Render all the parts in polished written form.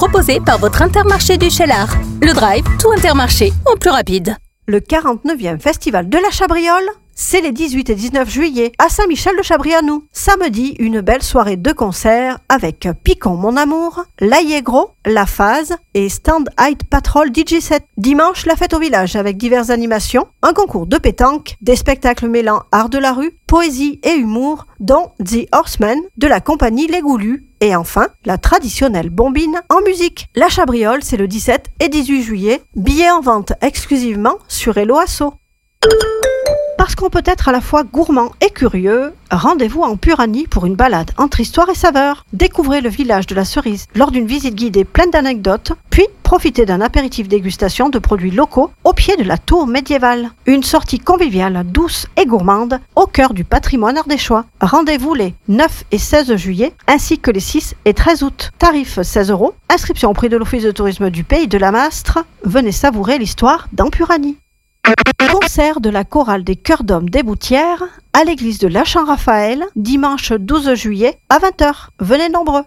proposé par votre Intermarché du Cheylard. Le Drive, tout Intermarché en plus rapide. Le 49e Festival de la Chabriole, c'est les 18 et 19 juillet à Saint-Michel-de-Chabrianou. Samedi, une belle soirée de concert avec Picon Mon Amour, L'Aïe-Gros, La Phase et Stand Height Patrol DJ set. Dimanche, la fête au village avec diverses animations, un concours de pétanque, des spectacles mêlant art de la rue, poésie et humour, dont The Horsemen de la compagnie Les Goulus. Et enfin, la traditionnelle bombine en musique. La Chabriole, c'est le 17 et 18 juillet. Billets en vente exclusivement sur Hello Asso. Parce qu'on peut être à la fois gourmand et curieux, rendez-vous en Puranie pour une balade entre histoire et saveur. Découvrez le village de la cerise lors d'une visite guidée pleine d'anecdotes, puis profitez d'un apéritif dégustation de produits locaux au pied de la tour médiévale. Une sortie conviviale, douce et gourmande au cœur du patrimoine ardéchois. Rendez-vous les 9 et 16 juillet ainsi que les 6 et 13 août. Tarif 16 €. Inscription au prix de l'Office de tourisme du Pays de la Mastre. Venez savourer l'histoire dans Puranie. Concert de la chorale des Chœurs d'Hommes des Boutières à l'église de La Champ-Raphaël, dimanche 12 juillet à 20h. Venez nombreux.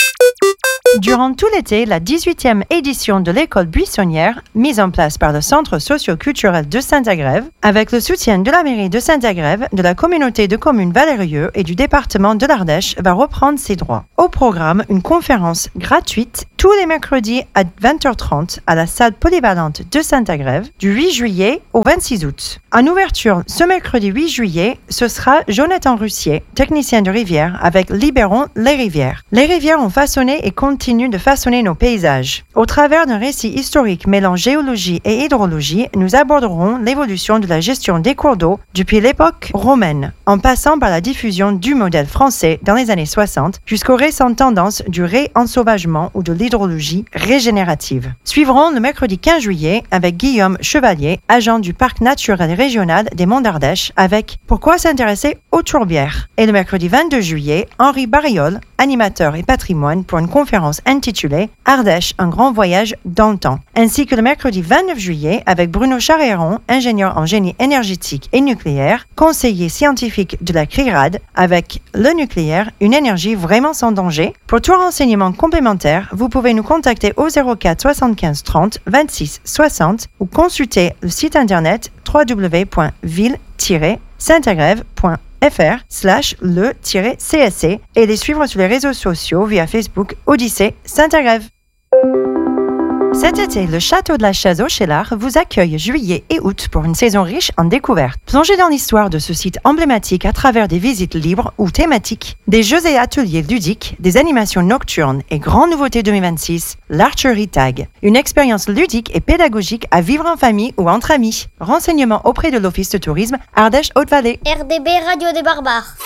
Durant tout l'été, la 18e édition de l'école buissonnière, mise en place par le Centre socio-culturel de Saint-Agrève, avec le soutien de la mairie de Saint-Agrève, de la communauté de communes Valérieux et du département de l'Ardèche, va reprendre ses droits. Au programme, une conférence gratuite tous les mercredis à 20h30 à la salle polyvalente de Saint-Agrève, du 8 juillet au 26 août. En ouverture, ce mercredi 8 juillet, ce sera Jonathan Russier, technicien de rivière, avec Libérons les rivières. Les rivières ont façonné et continuent de façonner nos paysages. Au travers d'un récit historique mêlant géologie et hydrologie, nous aborderons l'évolution de la gestion des cours d'eau depuis l'époque romaine, en passant par la diffusion du modèle français dans les années 60 jusqu'aux récentes tendances du réensauvagement ou de l'hydrologie régénérative. Suivront le mercredi 15 juillet avec Guillaume Chevalier, agent du Parc naturel régional des Monts d'Ardèche, avec Pourquoi s'intéresser aux tourbières. Et le mercredi 22 juillet, Henri Bariol, animateur et patrimoine, pour une conférence intitulée Ardèche, un grand voyage dans le temps. Ainsi que le mercredi 29 juillet avec Bruno Charéron, ingénieur en génie énergétique et nucléaire, conseiller scientifique de la CRIRAD, avec Le nucléaire, une énergie vraiment sans danger. Pour tout renseignement complémentaire, vous pouvez nous contacter au 04 75 30 26 60 ou consulter le site internet www.ville-saintagrève.fr/le-CSC et les suivre sur les réseaux sociaux via Facebook Odyssée Saint-Agrève. Cet été, le Château de la Chaise au Cheylard vous accueille juillet et août pour une saison riche en découvertes. Plongez dans l'histoire de ce site emblématique à travers des visites libres ou thématiques, des jeux et ateliers ludiques, des animations nocturnes et grande nouveauté 2026, l'Archery Tag. Une expérience ludique et pédagogique à vivre en famille ou entre amis. Renseignements auprès de l'Office de tourisme Ardèche-Haute-Vallée. RDB Radio des Barbares.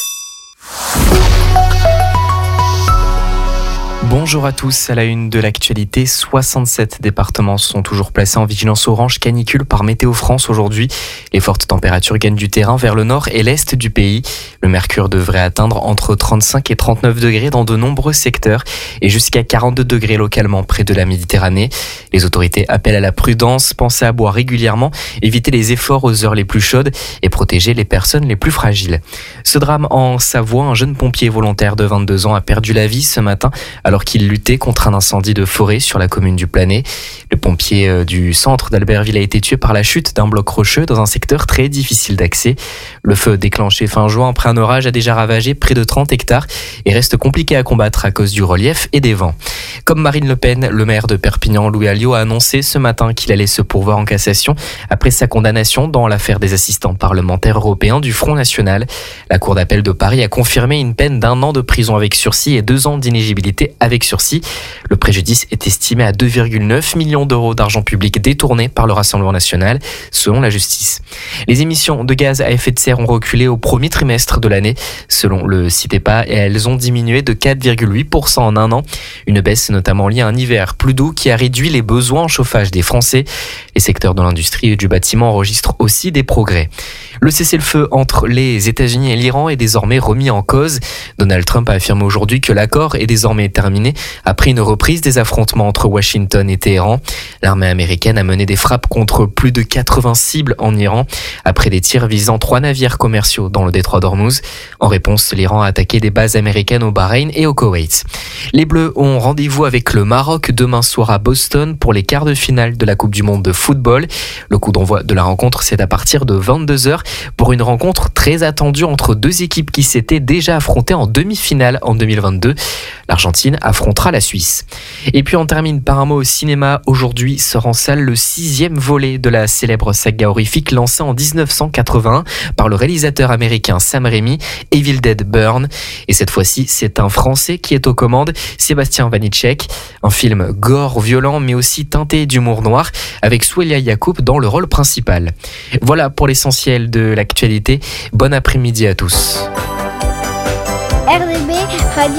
Bonjour à tous, à la une de l'actualité, 67 départements sont toujours placés en vigilance orange canicule par Météo France aujourd'hui. Les fortes températures gagnent du terrain vers le nord et l'est du pays. Le mercure devrait atteindre entre 35 et 39 degrés dans de nombreux secteurs et jusqu'à 42 degrés localement près de la Méditerranée. Les autorités appellent à la prudence, pensez à boire régulièrement, éviter les efforts aux heures les plus chaudes et protéger les personnes les plus fragiles. Ce drame en Savoie, un jeune pompier volontaire de 22 ans a perdu la vie ce matin alors qu'il luttait contre un incendie de forêt sur la commune du Planay. Le pompier du centre d'Albertville a été tué par la chute d'un bloc rocheux dans un secteur très difficile d'accès. Le feu déclenché fin juin après un orage a déjà ravagé près de 30 hectares et reste compliqué à combattre à cause du relief et des vents. Comme Marine Le Pen, le maire de Perpignan, Louis Alliot, a annoncé ce matin qu'il allait se pourvoir en cassation après sa condamnation dans l'affaire des assistants parlementaires européens du Front National. La Cour d'appel de Paris a confirmé une peine d'1 an de prison avec sursis et 2 ans d'inéligibilité avec sursis. Le préjudice est estimé à 2,9 millions d'euros d'argent public détourné par le Rassemblement national, selon la justice. Les émissions de gaz à effet de serre ont reculé au premier trimestre de l'année, selon le CITEPA, et elles ont diminué de 4,8% en un an. Une baisse notamment liée à un hiver plus doux qui a réduit les besoins en chauffage des Français. Les secteurs de l'industrie et du bâtiment enregistrent aussi des progrès. Le cessez-le-feu entre les États-Unis et l'Iran est désormais remis en cause. Donald Trump a affirmé aujourd'hui que l'accord est désormais terminé après une reprise des affrontements entre Washington et Téhéran. L'armée américaine a mené des frappes contre plus de 80 cibles en Iran, après des tirs visant 3 navires commerciaux dans le détroit d'Ormuz. En réponse, l'Iran a attaqué des bases américaines au Bahreïn et au Koweït. Les Bleus ont rendez-vous avec le Maroc demain soir à Boston pour les quarts de finale de la Coupe du Monde de football. Le coup d'envoi de la rencontre, c'est à partir de 22h pour une rencontre très attendue entre deux équipes qui s'étaient déjà affrontées en demi-finale en 2022. L'Argentine affrontera la Suisse. Et puis on termine par un mot au cinéma. Aujourd'hui sort en salle le 6e volet de la célèbre saga horrifique lancée en 1981 par le réalisateur américain Sam Raimi, Evil Dead Burn. Et cette fois-ci, c'est un Français qui est aux commandes, Sébastien Vanitschek. Un film gore, violent, mais aussi teinté d'humour noir, avec Souelia Yacoub dans le rôle principal. Voilà pour l'essentiel de l'actualité. Bon après-midi à tous. RDB Radio.